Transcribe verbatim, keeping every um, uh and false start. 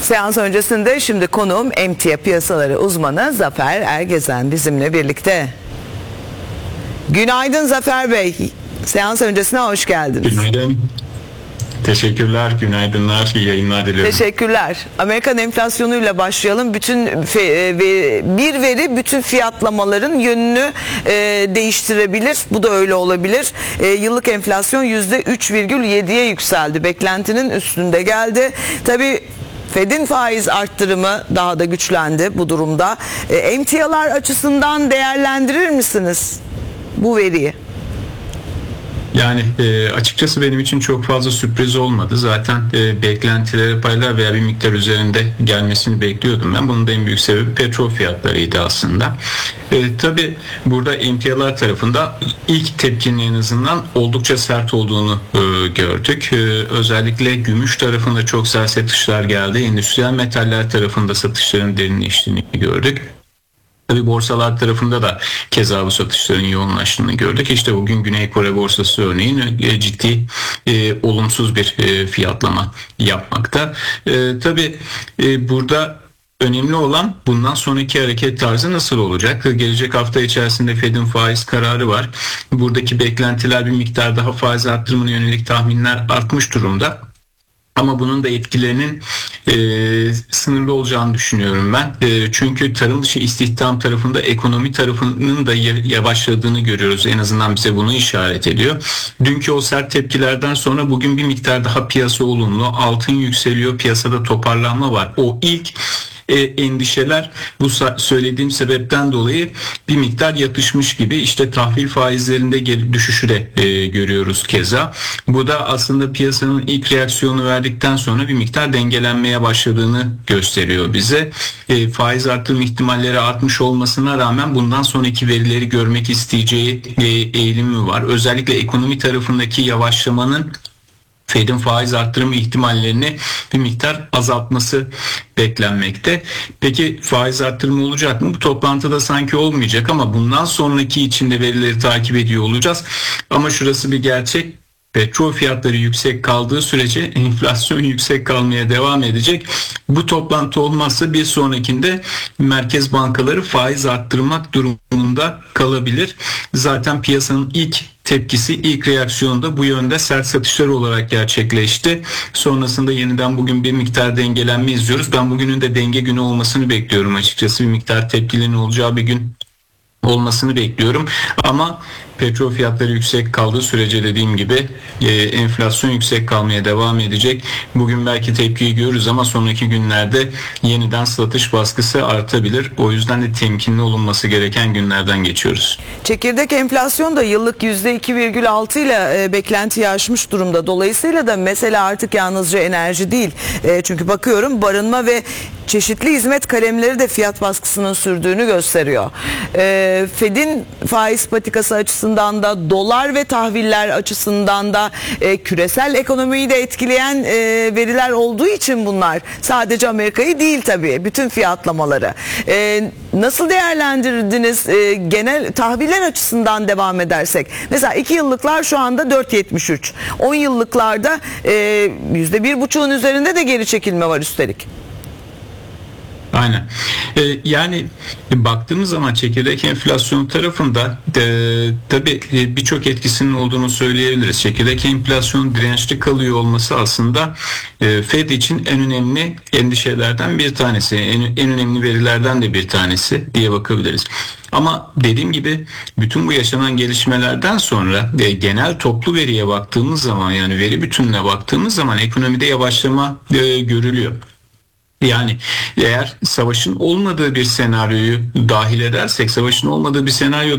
Seans öncesinde şimdi konuğum emtia piyasaları uzmanı Zafer Ergezen bizimle birlikte. Günaydın Zafer Bey. Seans öncesine hoş geldiniz. Günaydın. Teşekkürler, günaydınlar, iyi yayınlar diliyorum. Teşekkürler. Amerikan enflasyonuyla başlayalım. Bütün bir veri bütün fiyatlamaların yönünü e, değiştirebilir. Bu da öyle olabilir. E, yıllık enflasyon yüzde üç virgül yediye yükseldi. Beklentinin üstünde geldi. Tabii Fed'in faiz arttırımı daha da güçlendi bu durumda. E, emtialar açısından değerlendirir misiniz bu veriyi? Yani e, açıkçası benim için çok fazla sürpriz olmadı. Zaten e, beklentilere paylar veya bir miktar üzerinde gelmesini bekliyordum ben. Bunun da en büyük sebebi petrol fiyatlarıydı aslında. E, tabii burada emtialar tarafında ilk tepkinin en azından oldukça sert olduğunu e, gördük. E, özellikle gümüş tarafında çok sert satışlar geldi. Endüstriyel metaller tarafında satışların derinleştiğini gördük. Tabii borsalar tarafında da keza bu satışların yoğunlaştığını gördük. İşte bugün Güney Kore borsası örneğin e, ciddi e, olumsuz bir e, fiyatlama yapmakta. E, tabii e, burada önemli olan bundan sonraki hareket tarzı nasıl olacak? Gelecek hafta içerisinde Fed'in faiz kararı var. Buradaki beklentiler bir miktar daha faiz arttırımına yönelik tahminler artmış durumda. Ama bunun da etkilerinin e, sınırlı olacağını düşünüyorum ben. E, çünkü tarım dışı istihdam tarafında ekonomi tarafının da yavaşladığını görüyoruz. En azından bize bunu işaret ediyor. Dünkü o sert tepkilerden sonra bugün bir miktar daha piyasa olumlu. Altın yükseliyor, piyasada toparlanma var. O ilk E, endişeler bu söylediğim sebepten dolayı bir miktar yatışmış gibi. İşte tahvil faizlerinde geri düşüşü de e, görüyoruz keza. Bu da aslında piyasanın ilk reaksiyonu verdikten sonra bir miktar dengelenmeye başladığını gösteriyor bize. E, faiz artırım ihtimalleri artmış olmasına rağmen bundan sonraki verileri görmek isteyeceği e, eğilimi var. Özellikle ekonomi tarafındaki yavaşlamanın Fed'in faiz arttırma ihtimallerini bir miktar azaltması beklenmekte. Peki faiz arttırma olacak mı? Bu toplantıda sanki olmayacak ama bundan sonraki içinde verileri takip ediyor olacağız. Ama şurası bir gerçek. Petrol fiyatları yüksek kaldığı sürece enflasyon yüksek kalmaya devam edecek. Bu toplantı olmazsa bir sonrakinde merkez bankaları faiz arttırmak durumunda kalabilir. Zaten piyasanın ilk tepkisi, ilk reaksiyonu da bu yönde sert satışlar olarak gerçekleşti. Sonrasında yeniden bugün bir miktar dengelenme izliyoruz. Ben bugünün de denge günü olmasını bekliyorum açıkçası. Bir miktar tepkilerin olacağı bir gün olmasını bekliyorum. Ama petrol fiyatları yüksek kaldığı sürece dediğim gibi e, enflasyon yüksek kalmaya devam edecek. Bugün belki tepkiyi görürüz ama sonraki günlerde yeniden satış baskısı artabilir. O yüzden de temkinli olunması gereken günlerden geçiyoruz. Çekirdek enflasyon da yıllık yüzde iki virgül altı ile e, beklentiyi aşmış durumda. Dolayısıyla da mesele artık yalnızca enerji değil. E, çünkü bakıyorum barınma ve çeşitli hizmet kalemleri de fiyat baskısının sürdüğünü gösteriyor. E, Fed'in faiz patikası açısından da dolar ve tahviller açısından da e, küresel ekonomiyi de etkileyen e, veriler olduğu için bunlar sadece Amerika'yı değil tabii bütün fiyatlamaları. E, nasıl değerlendirdiniz e, genel tahviller açısından devam edersek? Mesela iki yıllıklar şu anda dört yetmiş üç. on yıllıklarda e, yüzde bir buçuğun üzerinde de geri çekilme var üstelik. Aynen. Ee, yani baktığımız zaman çekirdek enflasyon tarafında e, tabii e, birçok etkisinin olduğunu söyleyebiliriz. Çekirdek enflasyon dirençli kalıyor olması aslında e, Fed için en önemli endişelerden bir tanesi. En, en önemli verilerden de bir tanesi diye bakabiliriz. Ama dediğim gibi bütün bu yaşanan gelişmelerden sonra e, genel toplu veriye baktığımız zaman yani veri bütününe baktığımız zaman ekonomide yavaşlama e, görülüyor. Yani eğer savaşın olmadığı bir senaryoyu dahil edersek, savaşın olmadığı bir senaryo